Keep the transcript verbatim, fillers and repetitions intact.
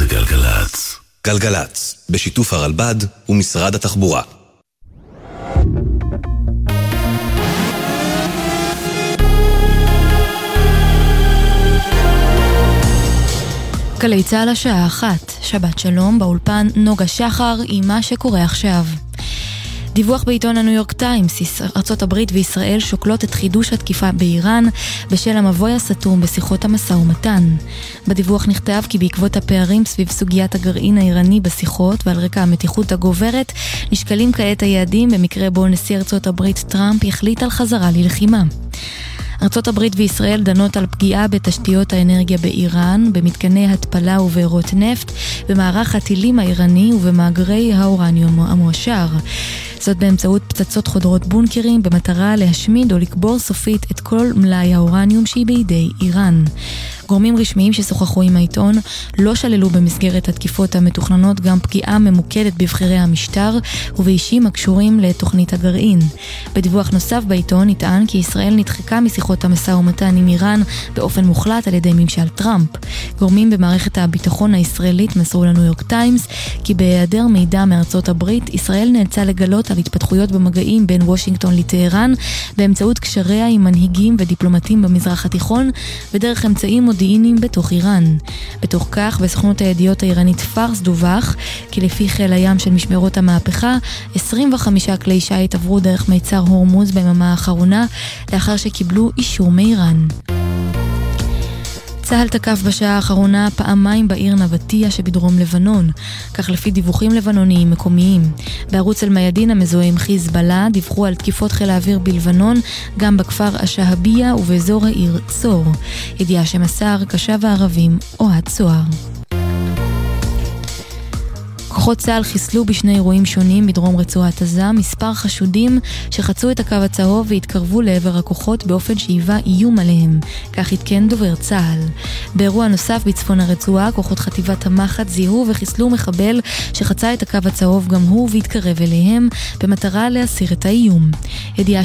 זה גלגלץ. גלגלץ, בשיתוף הרלב"ד ומשרד התחבורה. גלי צהל השעה אחת, שבת שלום, באולפן נוגה שחר עם מה שקורה עכשיו. דיווח בעיתון הניו יורק טיימס, ארצות הברית וישראל שוקלות את חידוש התקיפה באיראן בשל המבוי הסתום בשיחות המשא ומתן. בדיווח נכתב כי בעקבות הפערים סביב סוגיית הגרעין האיראני בשיחות ועל רקע המתיחות הגוברת, נשקלים כעת היעדים במקרה בו נשיא ארצות הברית טראמפ יחליט על חזרה ללחימה. ארצות הברית וישראל דנות על פגיעה בתשתיות האנרגיה באיראן, במתקני התפלה ובארות נפט, במערך הטילים האיראני ובמאגרי האורניום המועשר. זאת באמצעות פצצות חודרות בונקרים במטרה להשמיד או לקבור סופית את כל מלאי האורניום שהיא בידי איראן. גורמים רשמיים ששוחחו עם העיתון לא שללו במסגרת התקיפות המתוכננות גם פגיעה ממוקדת בבחירי המשטר ובאישים הקשורים לתוכנית הגרעין. בדיווח נוסף בעיתון נטען כי ישראל נדחקה משיחות המשא ומתן עם איראן באופן מוחלט על ידי ממשל טראמפ. גורמים במערכת הביטחון הישראלית מסרו לניו יורק טיימס כי בהיעדר מידע מארצות הברית, ישראל נאלצה לגלות על התפתחויות במגעים בין וושינגטון לטהרן באמצעות קשריה עם מנהיגים ודיפלומטים במזרח התיכון ודרך אמצעים מודיעיניים בתוך איראן. בתוך כך, בסוכנות הידיעות האיראנית פארס דווח כי לפי חיל הים של משמרות המהפכה, עשרים וחמישה כלי שיט עברו דרך מיצר הורמוז ביממה האחרונה לאחר שקיבלו אישור מאיראן. צהל תקף בשעה האחרונה פעמיים בעיר נבטיה שבדרום לבנון, כך לפי דיווחים לבנוניים מקומיים. בערוץ אל-מיאדין המזוהה עם חיזבאללה דיווחו על תקיפות חיל האוויר בלבנון, גם בכפר השהביה ובאזור העיר צור. ידיעה שמסר קשב הערבים אוהד צוהר. כוחות צה"ל חיסלו בשני אירועים שונים בדרום רצועת עזה מספר חשודים שחצו את הקו הצהוב והתקרבו לעבר הכוחות באופן שהיווה איום עליהם, כך התקן דובר צה"ל. באירוע נוסף בצפון הרצועה, כוחות חטיבת המח"ט זיהו וחיסלו מחבל שחצה את הקו הצהוב גם הוא והתקרב אליהם במטרה להסיר את האיום. ידיעה